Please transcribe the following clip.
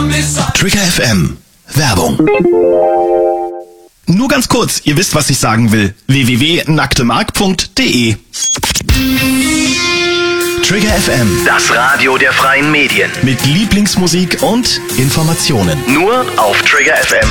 Trigger FM. Werbung. Nur ganz kurz, ihr wisst, was ich sagen will. www.nacktemark.de. Trigger FM. Das Radio der freien Medien. Mit Lieblingsmusik und Informationen. Nur auf Trigger FM.